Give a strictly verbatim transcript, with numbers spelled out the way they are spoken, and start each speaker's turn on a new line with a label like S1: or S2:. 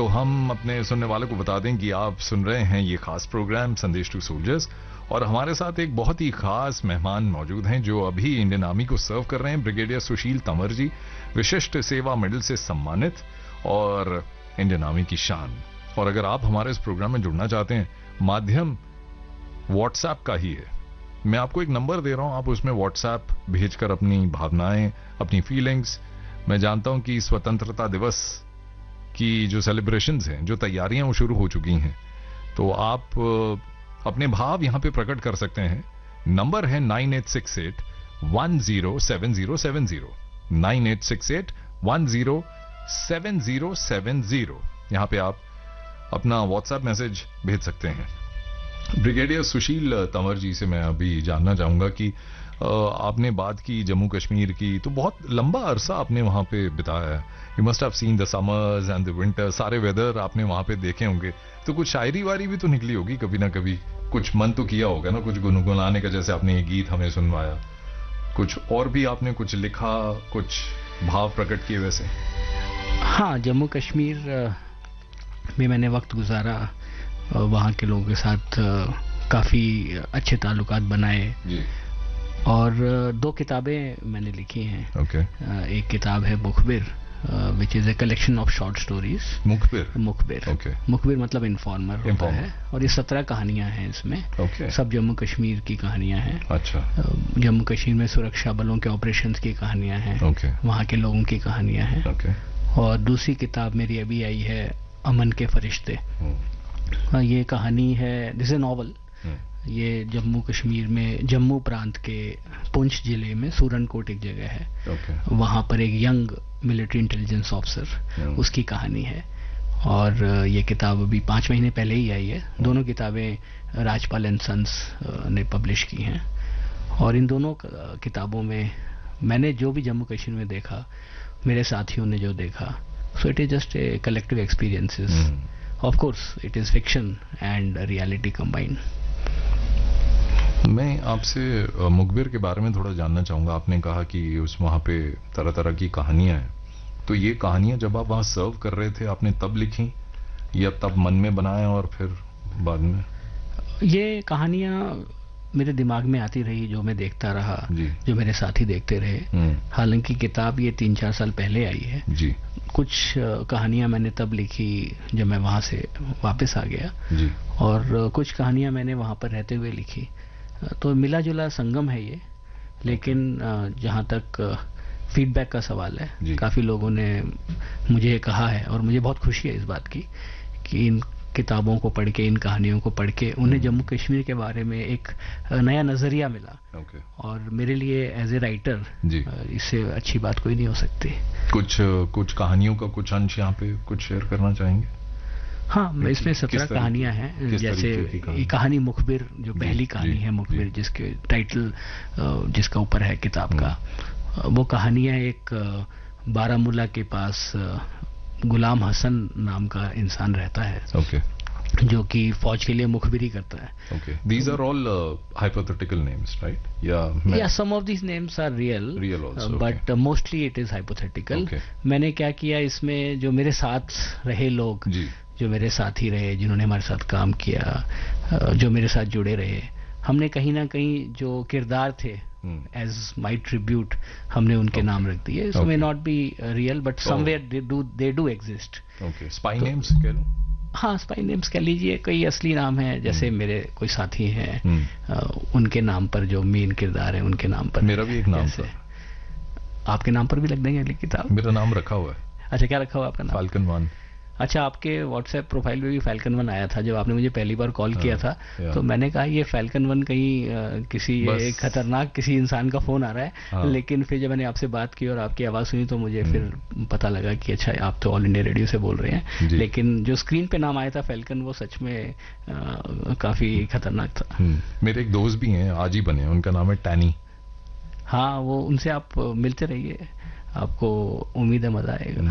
S1: तो हम अपने सुनने वालों को बता दें कि आप सुन रहे हैं ये खास प्रोग्राम संदेश टू सोल्जर्स, और हमारे साथ एक बहुत ही खास मेहमान मौजूद हैं जो अभी इंडियन आर्मी को सर्व कर रहे हैं। ब्रिगेडियर सुशील तंवर जी, विशिष्ट सेवा मेडल से सम्मानित और इंडियन आर्मी की शान। और अगर आप हमारे इस प्रोग्राम में जुड़ना चाहते हैं, माध्यम व्हाट्सएप का ही है। मैं आपको एक नंबर दे रहा हूं, आप उसमें व्हाट्सएप भेजकर अपनी भावनाएं, अपनी फीलिंग्स, मैं जानता हूं कि स्वतंत्रता दिवस की जो सेलिब्रेशंस हैं, जो तैयारियां वो शुरू हो चुकी हैं, तो आप अपने भाव यहां पे प्रकट कर सकते हैं। नंबर है nine eight six eight one zero seven zero seven zero, nine eight six eight one zero seven zero seven zero. यहां पे आप अपना व्हाट्सएप मैसेज भेज सकते हैं। ब्रिगेडियर सुशील तंवर जी से मैं अभी जानना चाहूंगा कि आपने बात की जम्मू कश्मीर की, तो बहुत लंबा अरसा आपने वहां पे बिताया है। You must have seen the summers and the winter, सारे वेदर आपने वहां पे देखे होंगे, तो कुछ शायरी वारी भी तो निकली होगी कभी ना कभी, कुछ मन तो किया होगा ना कुछ गुनगुनाने का, जैसे आपने ये गीत हमें सुनवाया, कुछ और भी आपने कुछ लिखा, कुछ भाव प्रकट किए वैसे?
S2: हाँ, जम्मू कश्मीर में मैंने वक्त गुजारा, वहाँ के लोगों के साथ काफ़ी अच्छे ताल्लुकात बनाए जी। और दो किताबें मैंने लिखी हैं।
S1: okay.
S2: एक किताब है मुखबिर, which is a collection of short stories.
S1: मुखबिर
S2: मुखबिर
S1: okay.
S2: मुखबिर मतलब इन्फॉर्मर होता है, और ये सत्रह कहानियां हैं इसमें।
S1: okay.
S2: सब जम्मू कश्मीर की कहानियां हैं।
S1: अच्छा।
S2: जम्मू कश्मीर में सुरक्षा बलों के ऑपरेशंस की कहानियां हैं।
S1: okay.
S2: वहाँ के लोगों की कहानियां हैं।
S1: okay.
S2: और दूसरी किताब मेरी अभी आई है, अमन के फरिश्ते।
S1: hmm.
S2: ये कहानी है, दिस ए नॉवल। ये जम्मू कश्मीर में, जम्मू प्रांत के पुंछ जिले में सूरनकोट एक जगह है,
S1: okay.
S2: वहां पर एक young military intelligence officer,
S1: hmm.
S2: उसकी कहानी है। और ये किताब अभी पांच महीने पहले ही आई है। hmm. दोनों किताबें राजपाल एंड सन्स ने पब्लिश की हैं। और इन दोनों किताबों में मैंने जो भी जम्मू कश्मीर में देखा, मेरे साथियों ने जो देखा, so it is just a collective experiences. Of course it is fiction and reality combined.
S1: मैं आपसे मुखबिर के बारे में थोड़ा जानना चाहूंगा। आपने कहा कि उस वहां पे तरह तरह की कहानियां हैं, तो ये कहानियां जब आप वहां सर्व कर रहे थे, आपने तब लिखी या तब मन में बनाया और फिर बाद में?
S2: ये कहानियां मेरे दिमाग में आती रही, जो मैं देखता रहा, जो मेरे साथी देखते रहे। हालांकि किताब ये तीन चार साल पहले आई है
S1: जी।
S2: कुछ कहानियां मैंने तब लिखी जब मैं वहां से वापस आ गया
S1: जी।
S2: और कुछ कहानियां मैंने वहां पर रहते हुए लिखी। तो मिला जुला संगम है ये। लेकिन जहां तक फीडबैक का सवाल है, काफी लोगों ने मुझे कहा है, और मुझे बहुत खुशी है इस बात की, कि इन किताबों को पढ़ के, इन कहानियों को पढ़ के उन्हें जम्मू कश्मीर के बारे में एक नया नजरिया मिला।
S1: okay.
S2: और मेरे लिए एज ए राइटर इससे अच्छी बात कोई नहीं हो सकती।
S1: कुछ कुछ कहानियों का कुछ अंश यहाँ पे कुछ शेयर करना चाहेंगे?
S2: हाँ, इसमें सत्रह कहानियां हैं। जैसे ये कहानी मुखबिर, जो पहली कहानी है मुखबिर, जिसके टाइटल जिसका ऊपर है किताब का, वो कहानियां एक बारामूला के पास गुलाम हसन नाम का इंसान रहता है,
S1: okay.
S2: जो कि फौज के लिए मुखबिरी करता है।
S1: Okay. These are all uh, hypothetical names, right? Yeah.
S2: Yeah, some of these names are real.
S1: Real also.
S2: Uh, but
S1: okay.
S2: uh, mostly it is hypothetical.
S1: Okay.
S2: मैंने क्या किया इसमें, जो मेरे साथ रहे लोग,
S1: जी.
S2: जो मेरे साथी रहे, जिन्होंने हमारे साथ काम किया, जो मेरे साथ जुड़े रहे, हमने कहीं ना कहीं जो किरदार थे, एज माई ट्रिब्यूट, हमने उनके okay. नाम रख दिए। It may not be real, but somewhere they do they do exist.
S1: Okay, spy names कह लो।
S2: हाँ, स्पाई नेम्स कह लीजिए। कई असली नाम हैं, जैसे hmm. मेरे कोई साथी हैं, uh, उनके नाम पर जो मेन किरदार है, उनके नाम पर।
S1: मेरा भी एक नाम था।
S2: आपके नाम पर भी लग देंगे अगली किताब?
S1: मेरा नाम रखा हुआ है।
S2: अच्छा, क्या रखा हुआ आपका नाम?
S1: Falcon one.
S2: अच्छा, आपके व्हाट्सएप प्रोफाइल में भी फैल्कन वन आया था जब आपने मुझे पहली बार कॉल किया था। तो मैंने कहा ये फैल्कन वन कहीं आ, किसी एक खतरनाक किसी इंसान का फोन आ रहा है। हाँ। लेकिन फिर जब मैंने आपसे बात की और आपकी आवाज सुनी तो मुझे फिर पता लगा कि अच्छा, आप तो ऑल इंडिया रेडियो से बोल रहे हैं। लेकिन जो स्क्रीन पे नाम आया था फैल्कन, वो सच में आ, काफी खतरनाक था।
S1: मेरे एक दोस्त भी हैं, आज ही बने, उनका नाम है टैनी।
S2: हाँ, वो उनसे आप मिलते रहिए, आपको उम्मीद है मजा आएगा।